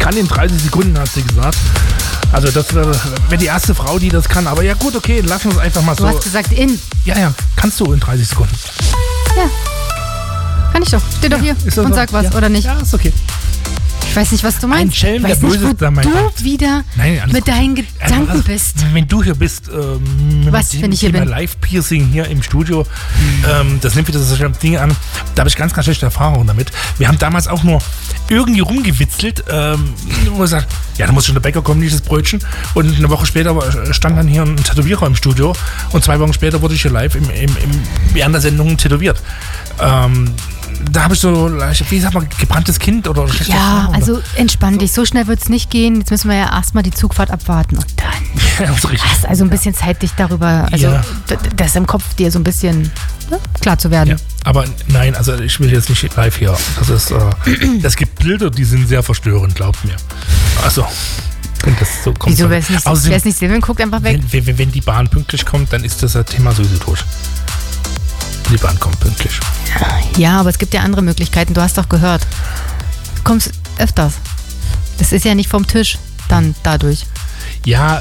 kann in 30 Sekunden, hat sie gesagt. Also das wäre die erste Frau, die das kann. Aber ja gut, okay, lassen wir es einfach mal so. Du hast gesagt in. Ja, kannst du in 30 Sekunden. Ja, kann ich doch. Steh doch hier und so? sag was, oder nicht? Ja, ist okay. Ich weiß nicht, was du meinst. Ein Schelm, der Böses da meint. Du wieder mit deinen Gedanken bist. Wenn du hier bist, wenn ich hier bin? Live-Piercing hier im Studio, das nimmt wieder so Dinge an. Da habe ich ganz, ganz schlechte Erfahrungen damit. Wir haben damals auch nur irgendwie rumgewitzelt, wo wir sagen, ja, da muss schon der Bäcker kommen, nicht das Brötchen. Und eine Woche später stand dann hier ein Tätowierer im Studio und 2 Wochen später wurde ich hier live während der Sendung tätowiert. Da habe ich so, wie sagt man, gebranntes Kind oder schlechte Erfahrungen. Also entspann dich, so schnell wird es nicht gehen. Jetzt müssen wir ja erstmal die Zugfahrt abwarten und dann hast also ein bisschen Zeit, dich darüber, das im Kopf dir so ein bisschen klar zu werden. Ja, aber nein, also ich will jetzt nicht live hier. Das ist, es gibt Bilder, die sind sehr verstörend, glaubt mir. Also, wenn das so kommt. Wieso, wer es nicht sehen will, guckt einfach weg. Wenn die Bahn pünktlich kommt, dann ist das Thema sowieso tot. Die Bahn kommt pünktlich. Ja, aber es gibt ja andere Möglichkeiten. Du hast doch gehört. Du kommst öfters. Das ist ja nicht vom Tisch dann dadurch. Ja.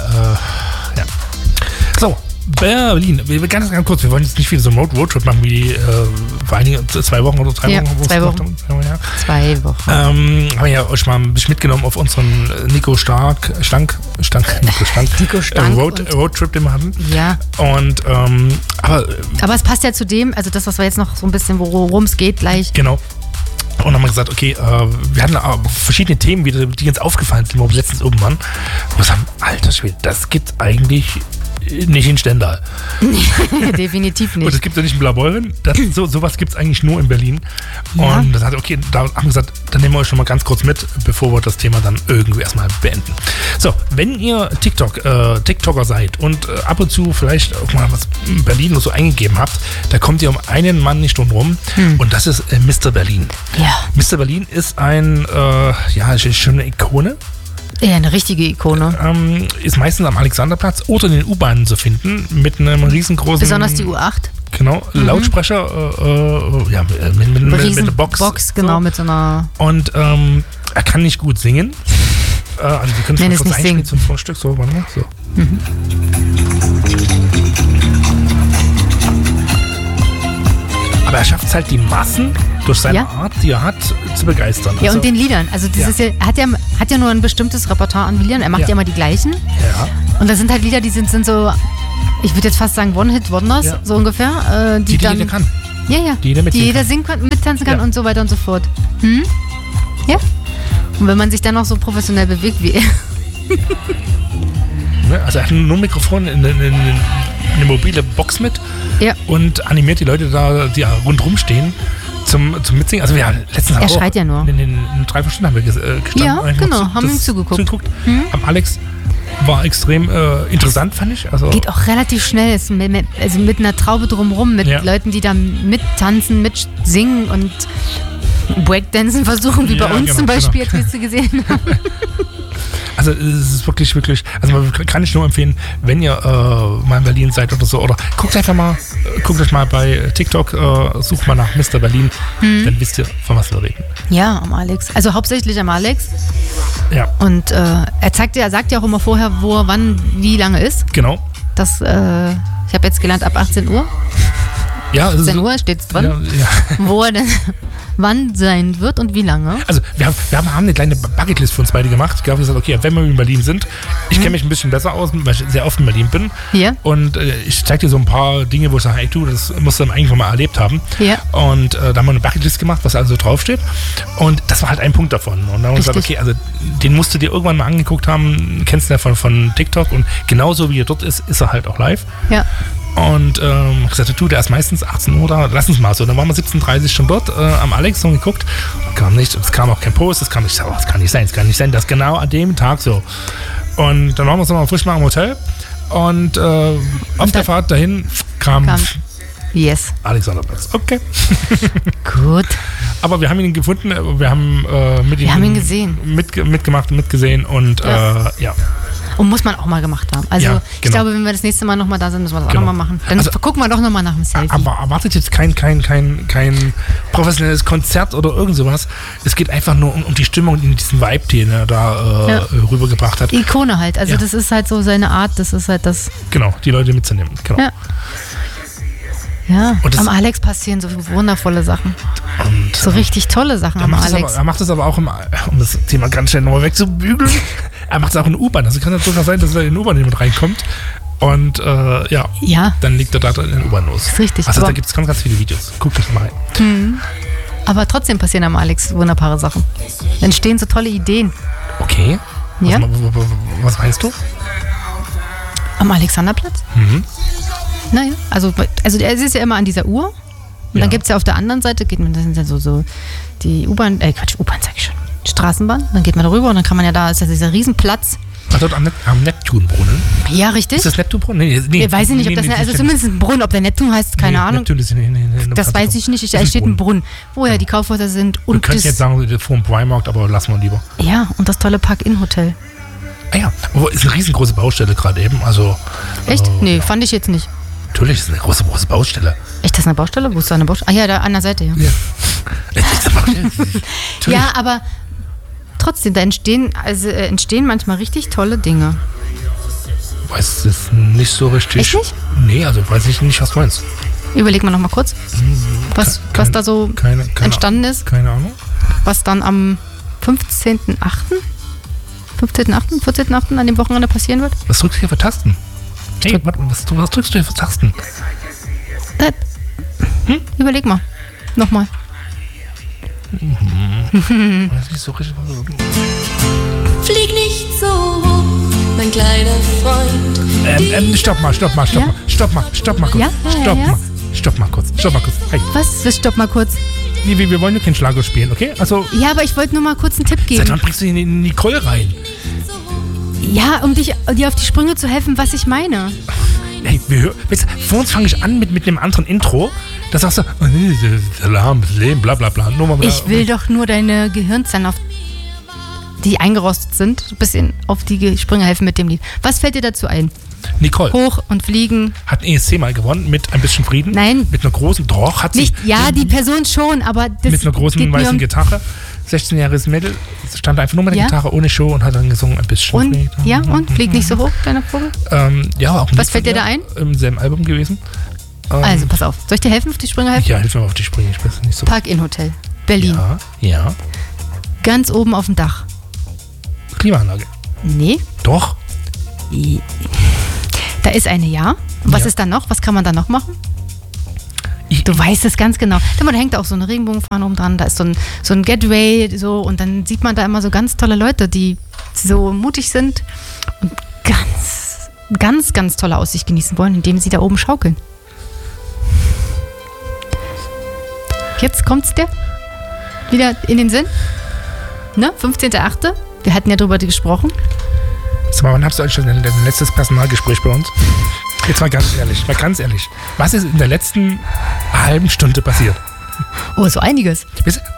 So, Berlin. Ganz kurz, wir wollen jetzt nicht wieder so einen Roadtrip machen wie vor einigen 2 Wochen oder 3 Wochen. 2 Wochen. 2 Wochen. Haben ja euch mal ein bisschen mitgenommen auf unseren Nico Stank Roadtrip, den wir hatten. Ja. Und aber es passt ja zu dem, also das, was wir jetzt noch so ein bisschen, worum es geht, gleich. Genau. Und dann haben wir gesagt, okay, wir hatten verschiedene Themen, die uns aufgefallen sind, letztens irgendwann. Und wir sagen, alter Schwede, das gibt's eigentlich nicht in Stendal. Definitiv nicht. Und es gibt ja nicht in Blaubeuren. Sowas gibt es eigentlich nur in Berlin. Ja. Und das hat, okay, da haben wir gesagt, dann nehmen wir euch schon mal ganz kurz mit, bevor wir das Thema dann irgendwie erstmal beenden. So, wenn ihr TikToker seid und ab und zu vielleicht auch mal was in Berlin so eingegeben habt, da kommt ihr um einen Mann nicht drum rum. Und das ist Mr. Berlin. Ja. Mr. Berlin ist schon eine Ikone. Ja, eine richtige Ikone. Ist meistens am Alexanderplatz oder in den U-Bahnen zu finden, mit einem riesengroßen... Besonders die U8. Genau, Lautsprecher, mit einer Box. Box, genau, so. Mit so einer... Und er kann nicht gut singen. Also wir können es kurz einspielen zum Vorstück. So, warte mal. So. Aber er schafft es halt, die Massen durch seine Art, die er hat, zu begeistern. Ja, und den Liedern. Also das ist er hat ja nur ein bestimmtes Repertoire an Liedern. Er macht ja immer die gleichen. Ja. Und das sind halt Lieder, die sind so, ich würde jetzt fast sagen One-Hit-Wonders, so ungefähr. Die jeder kann. Ja. Die jeder singen kann, mittanzen kann und so weiter und so fort. Ja. Und wenn man sich dann noch so professionell bewegt wie er. Also er hat nur ein Mikrofon in eine mobile Box mit und animiert die Leute da, die rundherum stehen, zum Mitsingen. Also ja, letztens er schreit ja nur. In 3 Stunden haben wir gestanden. Ja, genau, haben ihm zugeguckt. Am Alex war extrem interessant, fand ich. Also geht auch relativ schnell, also mit einer Traube drumherum, mit Leuten, die da mittanzen, mitsingen und Breakdancen versuchen, wie bei uns zum Beispiel, jetzt wirst du gesehen haben. Also es ist wirklich, also man kann ich nur empfehlen, wenn ihr mal in Berlin seid oder so, oder guckt euch mal bei TikTok, sucht mal nach Mr. Berlin, dann wisst ihr, von was wir reden. Ja, am Alex. Also hauptsächlich am Alex. Ja. Und er sagt ja auch immer vorher, wo er wann, wie lange ist. Genau. Das, ich habe jetzt gelernt, ab 18 Uhr. Ja, 18 Uhr steht es drin. Ja. Wo er denn wann sein wird und wie lange. Also wir haben eine kleine Bucketlist für uns beide gemacht. Ich habe gesagt, okay, wenn wir in Berlin sind, ich kenne mich ein bisschen besser aus, weil ich sehr oft in Berlin bin. Ja. Und ich zeige dir so ein paar Dinge, wo ich sage, hey du, das musst du dann eigentlich mal erlebt haben. Ja. Und da haben wir eine Bucketlist gemacht, was also draufsteht. Und das war halt ein Punkt davon. Und dann haben wir gesagt, okay, also den musst du dir irgendwann mal angeguckt haben, kennst du ja von TikTok. Und genauso wie er dort ist er halt auch live. Ja. Und gesagt, du, der ist meistens 18 Uhr da, lass uns mal so. Dann waren wir 17:30 schon dort am Alex und geguckt. Und kam nicht, es kam auch kein Post, es kam nicht, das kann nicht sein, das genau an dem Tag so. Und dann waren wir uns nochmal frisch mal im Hotel und auf der Fahrt dahin kam yes. Alexanderplatz. Okay. Gut. Aber wir haben ihn gefunden, wir haben ihn gesehen. Mitgemacht, mitgesehen und ja. Und muss man auch mal gemacht haben. Also Ja, ich glaube, wenn wir das nächste Mal nochmal da sind, müssen wir das auch nochmal machen. Dann gucken wir doch nochmal nach dem Selfie. Aber erwartet jetzt kein professionelles Konzert oder irgend sowas. Es geht einfach nur um die Stimmung, in diesen Vibe, den er da rübergebracht hat. Ikone halt. Also das ist halt so seine Art, das ist halt das. Genau, die Leute mitzunehmen. Genau. Ja, am Alex passieren so wundervolle Sachen. Und, so richtig tolle Sachen am Alex. Er macht das aber auch, um das Thema ganz schnell nochmal wegzubügeln, er macht es auch in der U-Bahn. Also kann es durchaus sein, dass er in die U-Bahn mit reinkommt. Und dann liegt er da in der U-Bahn los. Das ist richtig. Also da gibt es ganz, ganz viele Videos. Guckt euch mal rein. Aber trotzdem passieren am Alex wunderbare Sachen. Entstehen so tolle Ideen. Okay. Ja? Was meinst du? Am Alexanderplatz? Naja, also er ist ja immer an dieser Uhr. Und dann gibt es ja auf der anderen Seite, das sind ja so die U-Bahn, U-Bahn sag ich schon, Straßenbahn. Dann geht man darüber und dann kann man ja da, ist ja dieser Riesenplatz. Ach, dort am Neptunbrunnen? Ja, richtig. Ist das Neptunbrunnen? Nee, ich weiß nicht, ob das, also zumindest ein Brunnen, ob der Neptun heißt, keine Ahnung. Neptun ist das weiß ich nicht, da steht ein Brunnen, wo ja die Kaufhäuser sind. Und wir könnten jetzt sagen, vor dem Primarkt, aber lassen wir lieber. Ja, und das tolle Park-In-Hotel. Ah ja, aber ist eine riesengroße Baustelle gerade eben, also... Echt? Nee, fand ich jetzt nicht. Natürlich ist es eine große Baustelle. Echt, das ist eine Baustelle? Wo ist da eine Baustelle? Ah ja, da an der Seite, ja. Ja, aber trotzdem, da entstehen manchmal richtig tolle Dinge. Weiß es nicht so richtig. Echt nicht? Nee, also weiß ich nicht, was du meinst. Überleg mal noch mal kurz, was da so entstanden ist. Keine Ahnung. Was dann am 15.8. an dem Wochenende passieren wird. Was drückst du hier für Tasten? Hey, was drückst du hier für Tasten? Überleg mal. Nochmal. Weiß nicht so richtig. Flieg nicht so hoch, mein kleiner Freund. Stopp mal kurz. Ja? Stopp mal kurz. Hey. Was? Stopp mal kurz. Nee, wir wollen ja keinen Schlager spielen, okay? Also. Ja, aber ich wollte nur mal kurz einen Tipp geben. Seit wann bringst du hier in Nicole rein? Ja, um dir auf die Sprünge zu helfen, was ich meine. Hey, vor uns fange ich an mit einem anderen Intro. Da sagst du, Salam, Leben, bla bla bla. Ich will doch nur deine Gehirnzellen, die eingerostet sind, ein bisschen auf die Sprünge helfen mit dem Lied. Was fällt dir dazu ein? Nicole. Hoch und fliegen. Hat ein ESC mal gewonnen mit ein bisschen Frieden. Nein. Mit einer großen, hat sie. Nicht, ja, die Person schon, aber das mit einer großen weißen Gitarre. 16-jähriges Mädel, stand einfach nur mit der Gitarre ohne Show und hat dann gesungen ein bisschen. Und fliegt nicht so hoch, kleiner Vogel? Ja, auch was fällt dir da ein? Im selben Album gewesen. Also, pass auf. Soll ich dir helfen, auf die Sprünge helfen? Ja, hilf mir auf die Sprünge. Ich weiß nicht so. Park-In-Hotel, Berlin. Ja. Ganz oben auf dem Dach. Klimaanlage. Nee. Doch. Da ist eine, ja. Und was ist da noch? Was kann man da noch machen? Du weißt es ganz genau. Da hängt auch so eine Regenbogenfahne oben dran, da ist so ein Getaway so und dann sieht man da immer so ganz tolle Leute, die so mutig sind und ganz, ganz, ganz tolle Aussicht genießen wollen, indem sie da oben schaukeln. Jetzt kommt's dir wieder in den Sinn? Ne? 15.8. Wir hatten ja drüber gesprochen. Sag mal, wann hast du eigentlich schon dein letztes Personalgespräch bei uns? Jetzt mal ganz ehrlich. Was ist in der letzten halben Stunde passiert? Oh, so einiges.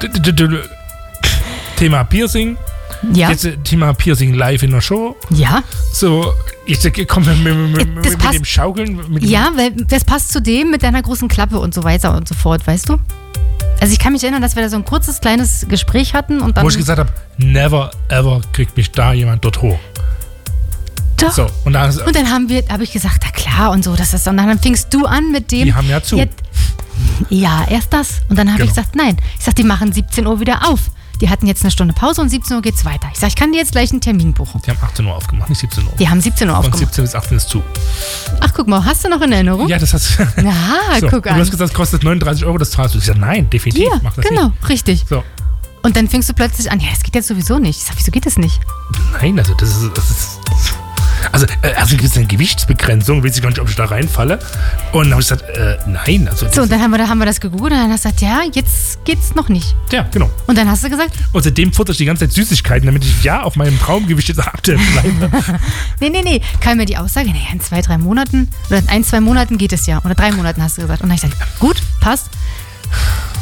Thema Piercing. Ja. Jetzt Thema Piercing live in der Show. Ja. So, jetzt kommen wir mit dem Schaukeln. Weil das passt zu dem mit deiner großen Klappe und so weiter und so fort, weißt du? Also ich kann mich erinnern, dass wir da so ein kurzes, kleines Gespräch hatten und dann... Wo ich gesagt habe, never ever kriegt mich da jemand dort hoch. Doch. So, und dann habe ich gesagt, na klar und so. Und dann fingst du an mit dem... Die haben ja zu. Ja, erst das. Und dann habe ich gesagt, nein. Ich sag, die machen 17 Uhr wieder auf. Die hatten jetzt eine Stunde Pause und 17 Uhr geht's weiter. Ich sag, ich kann dir jetzt gleich einen Termin buchen. Die haben 18 Uhr aufgemacht, nicht 17 Uhr. Die haben 17 Uhr aufgemacht. Von 17 bis 18 ist zu. Ach, guck mal, hast du noch in Erinnerung? Ja, das hast du. So, guck an. Du hast gesagt, das kostet 39 Euro, das zahlst du. Ich sag, nein, definitiv. Ja, mach das genau, nicht. richtig. So. Und dann fängst du plötzlich an, ja, das geht jetzt sowieso nicht. Ich sag, wieso geht das nicht? Nein, also das ist also gibt es eine Gewichtsbegrenzung, weiß ich gar nicht, ob ich da reinfalle. Und dann habe ich gesagt, nein. Also so, und dann haben wir das gegoogelt und dann hast du gesagt, ja, jetzt geht's noch nicht. Ja, genau. Und dann hast du gesagt... Und seitdem futter ich die ganze Zeit Süßigkeiten, damit ich auf meinem Traumgewicht jetzt aktuell bleibe. Nee. Kam mir die Aussage, in 2-3 Monaten oder 1-2 Monaten geht es ja. Oder 3 Monaten hast du gesagt. Und dann habe ich gesagt, gut, passt.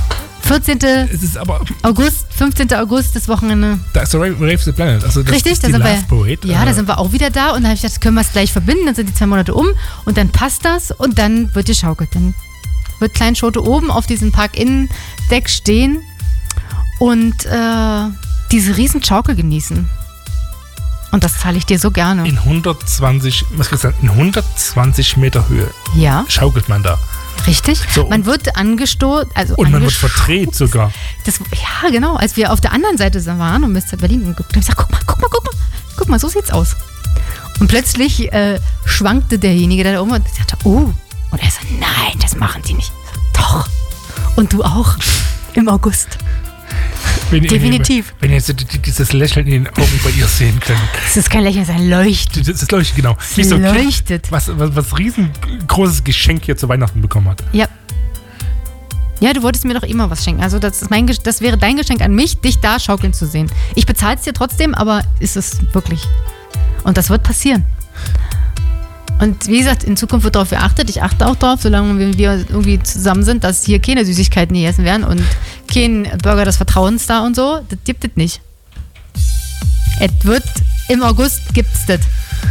14. Es ist aber August, 15. August, das Wochenende. Da ist der Rave the Planet. Also das Richtig, ist da die sind Love Parade. da sind wir auch wieder da. Und dann habe ich gedacht, können wir es gleich verbinden. Dann sind die 2 Monate um und dann passt das und dann wird geschaukelt. Dann wird Klein Schote oben auf diesem Park-In-Deck stehen und diese riesen Schaukel genießen. Und das zahle ich dir so gerne. In 120 Meter Höhe schaukelt man da. Richtig. So, man wird angestoßen. Und man wird verdreht sogar. Ja, genau. Als wir auf der anderen Seite waren und Mr. Berlin geguckt haben, ich gesagt, guck mal, so sieht's aus. Und plötzlich schwankte derjenige da oben und ich dachte, oh. Und er sagt, nein, das machen die nicht. Doch. Und du auch. Im August. Definitiv. Wenn ihr jetzt dieses Lächeln in den Augen bei ihr sehen könnt. Das ist kein Lächeln, das ist ein Leuchten. Das ist Leuchten, genau. Es leuchtet. Was riesengroßes Geschenk hier zu Weihnachten bekommen hat. Ja. Ja, du wolltest mir doch immer was schenken. Also das wäre dein Geschenk an mich, dich da schaukeln zu sehen. Ich bezahle es dir trotzdem, aber ist es wirklich. Und das wird passieren. Und wie gesagt, in Zukunft wird darauf geachtet. Ich achte auch darauf, solange wir irgendwie zusammen sind, dass hier keine Süßigkeiten gegessen werden und kein Burger des Vertrauens da und so. Das gibt es nicht. Es wird im August gibt's das.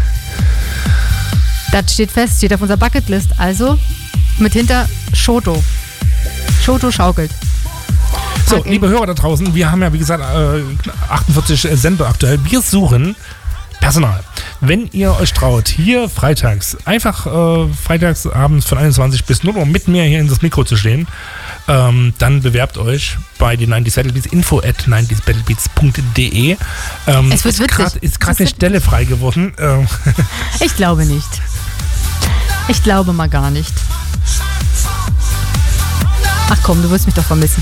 Das steht fest, steht auf unserer Bucketlist. Also mit hinter Schoto. Schoto schaukelt. So, liebe Hörer da draußen, wir haben ja wie gesagt 48 Sender aktuell. Wir suchen Personal. Wenn ihr euch traut, hier freitags, einfach freitags abends von 21 bis 0 Uhr mit mir hier in das Mikro zu stehen, dann bewerbt euch bei den 90s Battlebeats, info@90sbattlebeats.de. Es wird witzig. Ist gerade eine Stelle frei geworden. Ich glaube nicht. Ich glaube mal gar nicht. Ach komm, du wirst mich doch vermissen.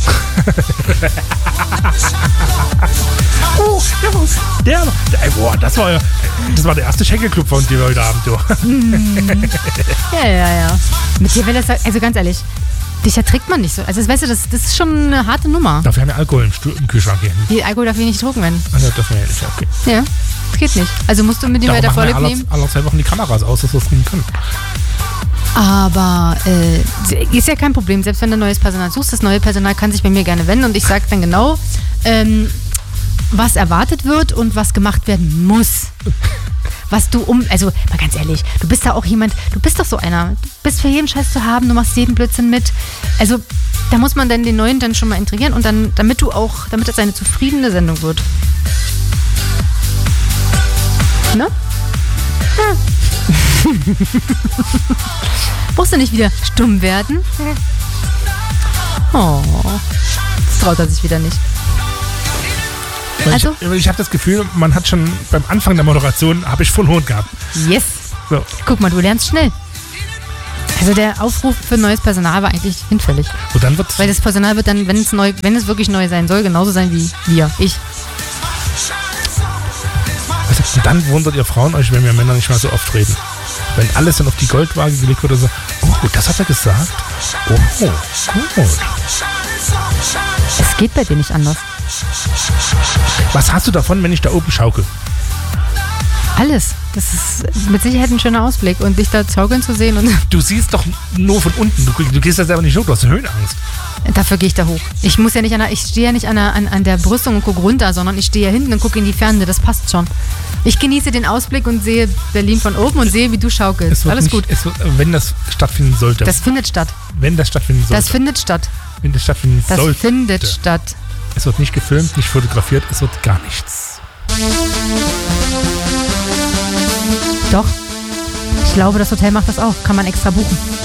Oh, das war der erste Schenkelclub von dir heute Abend, du. Ja. Mit dir will das, also ganz ehrlich, dich erträgt man nicht so. Also weißt du, das ist schon eine harte Nummer. Dafür haben wir Alkohol im Kühlschrank hier. Die Alkohol darf ich nicht drucken, wenn. Also dürfen wir ja nicht, okay. Ja, das geht nicht. Also musst du mit dir weiter Vorlieb nehmen. Alle 2 Wochen die Kameras aus, dass wir es trinken können. Aber ist ja kein Problem. Selbst wenn du neues Personal suchst, das neue Personal kann sich bei mir gerne wenden und ich sage dann genau, was erwartet wird und was gemacht werden muss. Was du also mal ganz ehrlich, du bist da auch jemand, du bist doch so einer, du bist für jeden Scheiß zu haben, du machst jeden Blödsinn mit. Also da muss man dann den Neuen dann schon mal intrigieren und dann, damit das eine zufriedene Sendung wird. Ne? Ja. Musst du nicht wieder stumm werden? Oh, das traut er sich wieder nicht. Also? Ich habe das Gefühl, man hat schon beim Anfang der Moderation, habe ich voll Hohn gehabt. Yes. So. Guck mal, du lernst schnell. Also der Aufruf für neues Personal war eigentlich hinfällig. Und dann wird's, weil das Personal wird dann, wenn es wirklich neu sein soll, genauso sein wie wir, ich. Und dann wundert ihr Frauen euch, wenn wir Männer nicht mehr so oft reden. Wenn alles dann auf die Goldwaage gelegt wird und so, oh, das hat er gesagt. Oh, gut. Es geht bei dir nicht anders. Was hast du davon, wenn ich da oben schaukel? Alles. Das ist mit Sicherheit ein schöner Ausblick. Und dich da schaukeln zu sehen. Und du siehst doch nur von unten. Du gehst da selber nicht hoch, du hast Höhenangst. Dafür gehe ich da hoch. Ich stehe ja nicht an der Brüstung und gucke runter, sondern ich stehe ja hinten und gucke in die Ferne. Das passt schon. Ich genieße den Ausblick und sehe Berlin von oben und sehe, wie du schaukelst. Alles gut. Wenn das stattfinden sollte. Das findet statt. Wenn das stattfinden sollte. Das findet statt. Wenn das stattfinden sollte. Das findet statt. Es wird nicht gefilmt, nicht fotografiert, es wird gar nichts. Doch. Ich glaube, das Hotel macht das auch. Kann man extra buchen.